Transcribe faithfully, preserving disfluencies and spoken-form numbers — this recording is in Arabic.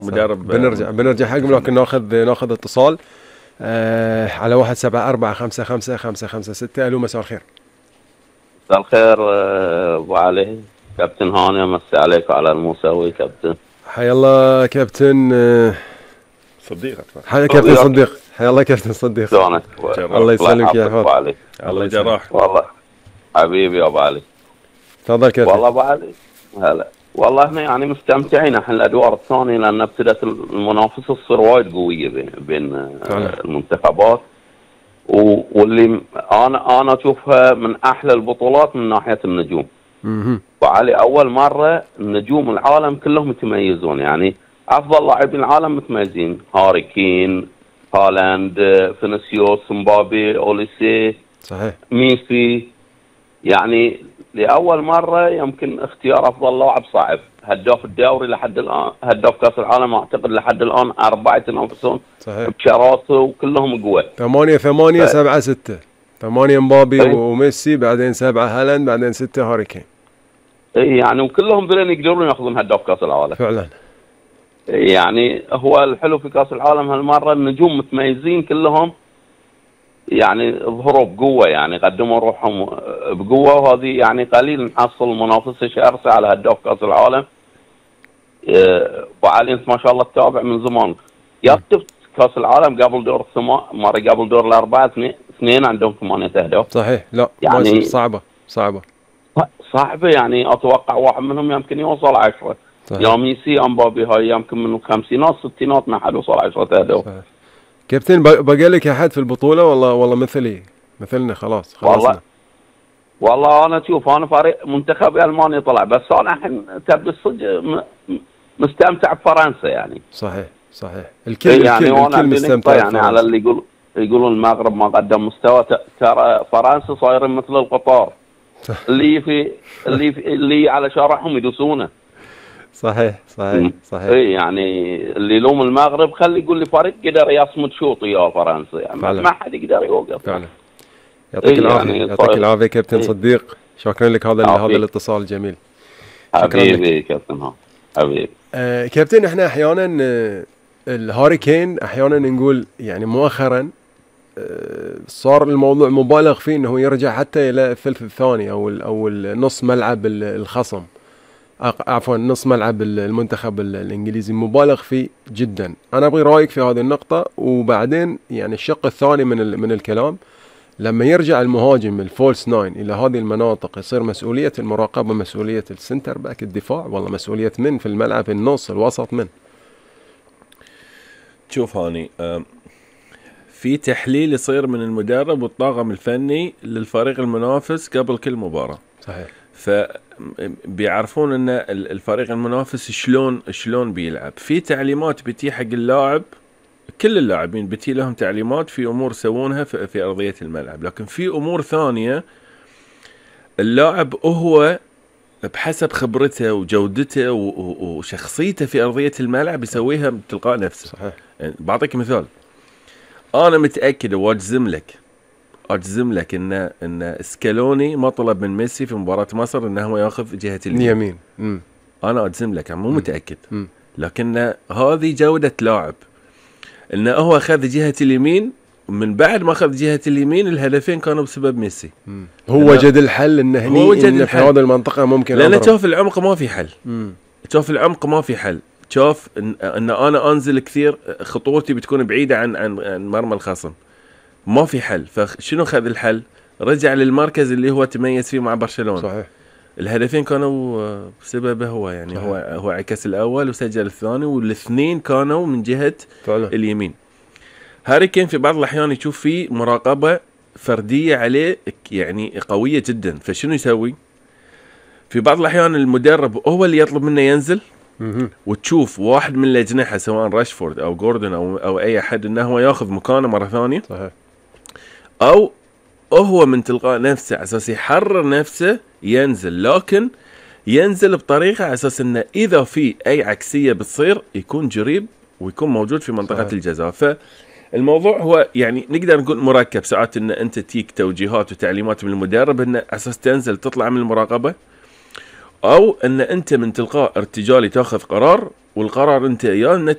مدرب بنرجع بنرجع حقهم، لكن ناخذ ناخذ اتصال آه على واحد سبعة أربعة خمسة خمسة خمسة خمسة ستة. الو مساء الخير. مساء الخير ابو علي، كابتن هاني، امسي عليك وعلى المساوي كابتن. حيا الله كابتن آه صديق. حيا كابتن صديق. حيا الله كابتن صديق. شلونك؟ الله يسلمك يا ابو علي. الله جراح. والله حبيبي يا ابو علي. تفضل كابتن. والله ابو علي هلا، والله احنا يعني مستمتعين احنا الادوار الثانيه، لان ابتدت المنافسه تصير وايد قويه بين بين المنتخبات، واللي انا انا اشوفها من احلى البطولات من ناحيه النجوم. اها وعلي اول مره نجوم العالم كلهم يتميزون، يعني افضل لاعبين العالم متميزين، هاري كين، هالاند، فينيسيوس، مبابي، اوليسي، صحيح، ميسي. يعني لاول مره يمكن اختيار افضل لاعب صعب، هداف الدوري لحد الان، هداف كاس العالم اعتقد لحد الان اربعه يتنافسون صحيح بشراسه وكلهم قوه. ثمانية ثمانية ف... سبعة ستة، ثمانية مبابي ايه؟ وميسي، بعدين سبعة هالاند، بعدين ستة هاري كين. اي يعني وكلهم ذولين يقدرون ياخذون هداف كاس العالم فعلا. يعني هو الحلو في كاس العالم هالمره النجوم متميزين كلهم، يعني ظهروا بقوه، يعني قدموا روحهم بقوه، وهذه يعني قليل نحصل منافسه شرسه على هداف كاس العالم. ابو علي انت ما شاء الله تتابع من زمان، يا شفت كاس العالم قبل دور الثمان مره قبل دور الاربعه اثنين اثنين عندهم ثمانيه اهداف. صحيح. لا يعني صعبه صعبه صعبه، يعني اتوقع واحد منهم يمكن يوصل عشرة. يا ميسي يا مبابي، هاي يمكن من الخمسينات الستينات ما حد وصل عشرة اهداف. كابتن بقى لك احد في البطوله والله والله مثلي مثلنا خلاص خلاص والله والله انا اشوف انا فريق منتخب المانيا طلع، بس انا الحين تبي الصدق مستمتع بفرنسا يعني. صحيح صحيح. الكل يعني الكل, الكل مستمتع يعني على اللي يقول يقولون المغرب ما قدم مستوى، ترى فرنسا صايرين مثل القطار اللي في اللي في اللي على شارعهم يدوسونه. صحيح صحيح صحيح. اي يعني اللي يلوم المغرب خلي يقول لي فريق قدر يصمد شوط يا فرنسا، يعني فعلا. ما حد يقدر يوقف. فعلا. يعطيك إيه العافيه يعني يعطيك العافيه كابتن إيه. صديق، شكرا لك هذا هذا الاتصال الجميل. حبيبي كابتن ها حبيبي. آه كابتن احنا احيانا آه الهاري كين احيانا نقول يعني مؤخرا آه صار الموضوع مبالغ فيه انه يرجع حتى الى الثلث الثاني او او نص ملعب الخصم، عفوا نص ملعب المنتخب الانجليزي، مبالغ فيه جدا. انا ابغي رايك في هذه النقطه، وبعدين يعني الشق الثاني من من الكلام، لما يرجع المهاجم الفولس ناين الى هذه المناطق يصير مسؤوليه المراقبه مسؤوليه السنتر باك الدفاع، والله مسؤوليه من في الملعب النص الوسط من؟ شوف هاني، في تحليل يصير من المدرب والطاقم الفني للفريق المنافس قبل كل مباراه. صحيح. فبيعرفون ان الفريق المنافس شلون شلون بيلعب، في تعليمات بتي حق اللاعب، كل اللاعبين بتي لهم تعليمات في امور يسوونها في, في ارضيه الملعب، لكن في امور ثانيه اللاعب هو بحسب خبرته وجودته وشخصيته في ارضيه الملعب يسويها بتلقاء نفسه. صحيح. يعني بعطيك مثال، انا متاكد واجزم لك اجزم لك ان ان سكالوني ما طلب من ميسي في مباراه مصر انه هو ياخذ جهه اليمين. امم انا اجزم لك، مو متاكد، مم. لكن هذه جوده لاعب، انه هو اخذ جهه اليمين، من بعد ما اخذ جهه اليمين الهدفين كانوا بسبب ميسي. مم. هو وجد الحل انه هني إن في هذه المنطقه ممكن لان تشوف العمق ما في حل. مم. تشوف العمق ما في حل، تشوف ان, إن انا انزل كثير خطوتي بتكون بعيده عن عن, عن مرمى الخصم، ما في حل. فشنو خذ الحل؟ رجع للمركز اللي هو تميز فيه مع برشلونه. صحيح. الهدفين كانوا بسببه هو، يعني صحيح. هو هو عكس الاول وسجل الثاني، والاثنين كانوا من جهه فعلا. اليمين. هاري كين في بعض الاحيان يشوف فيه مراقبه فرديه عليه يعني قويه جدا، فشنو يسوي؟ في بعض الاحيان المدرب هو اللي يطلب منه ينزل، وتشوف واحد من الاجنحه سواء راشفورد او جوردن او او اي احد انه هو ياخذ مكانه مره ثانيه. صحيح. او هو من تلقاء نفسه على اساس يحرر نفسه ينزل، لكن ينزل بطريقه على اساس انه اذا في اي عكسيه بتصير يكون جريب ويكون موجود في منطقه صحيح. الجزاء. فالموضوع هو يعني نقدر نقول مركب، ساعات ان انت تيك توجيهات وتعليمات من المدرب ان على اساس تنزل تطلع من المراقبه، او ان انت من تلقاء ارتجالي تاخذ قرار، والقرار انت يا